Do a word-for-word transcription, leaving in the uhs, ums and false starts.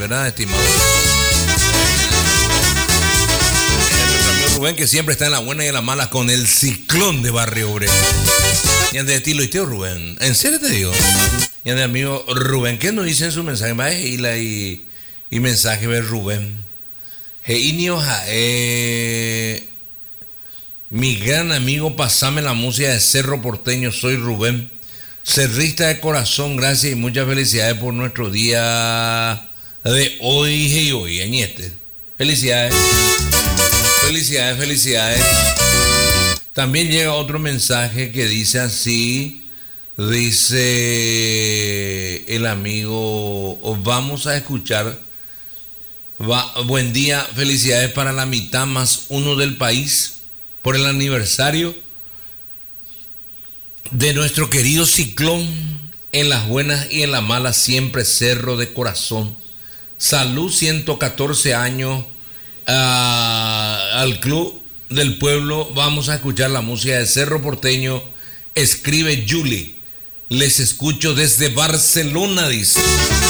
¿verdad, estimado? Rubén, que siempre está en la buena y en la mala con el ciclón de Barrio Obrero. Y ande de estilo y tío Rubén, en serio te digo. Y ande amigo Rubén, ¿qué nos dice en su mensaje? Más y, y mensaje de Rubén. Heinio, eh, mi gran amigo, pasame la música de Cerro Porteño, soy Rubén. Cerrista de corazón, gracias y muchas felicidades por nuestro día de hoy y hoy, Añete. Felicidades. Felicidades, felicidades. También llega otro mensaje que dice así, dice el amigo, vamos a escuchar, va, buen día, felicidades para la mitad más uno del país por el aniversario de nuestro querido ciclón, en las buenas y en las malas siempre cerro de corazón. Salud, ciento catorce años. Uh, al Club del Pueblo, vamos a escuchar la música de Cerro Porteño. Escribe Julie, les escucho desde Barcelona, dice.